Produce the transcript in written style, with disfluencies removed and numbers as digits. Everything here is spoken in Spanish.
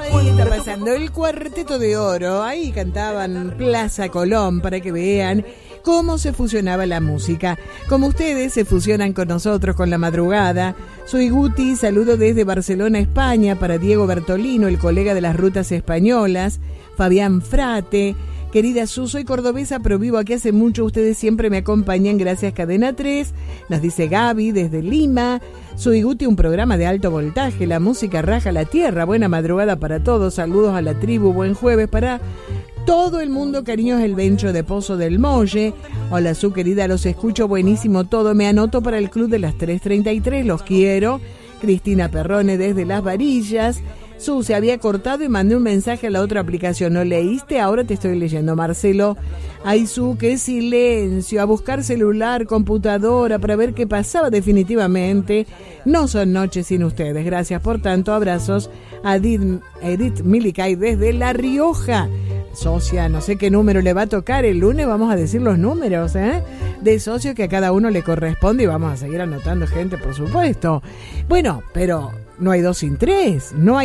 Ahí está pasando el Cuarteto de Oro. Ahí cantaban Plaza Colón para que vean cómo se fusionaba la música. Como ustedes se fusionan con nosotros con la madrugada. Soy Guti, saludo desde Barcelona, España, para Diego Bertolino, el colega de las rutas españolas, Fabián Frate. Querida Su, soy cordobesa, pero vivo aquí hace mucho. Ustedes siempre me acompañan, gracias Cadena 3. Nos dice Gaby desde Lima. Soy Guti, un programa de alto voltaje. La música raja la tierra. Buena madrugada para todos. Saludos a la tribu. Buen jueves para todo el mundo. Cariños, el Bencho de Pozo del Molle. Hola Su, querida, los escucho. Buenísimo todo. Me anoto para el club de las 3:33. Los quiero. Cristina Perrone desde Las Varillas. Su, se había cortado y mandé un mensaje a la otra aplicación. ¿No leíste? Ahora te estoy leyendo, Marcelo. Ay, Su, qué silencio. A buscar celular, computadora, para ver qué pasaba definitivamente. No son noches sin ustedes. Gracias por tanto. Abrazos a Edith Milicay desde La Rioja. Socia, no sé qué número le va a tocar. El lunes vamos a decir los números, de socio que a cada uno le corresponde y vamos a seguir anotando gente, por supuesto. Bueno, pero no hay 2 sin 3. No hay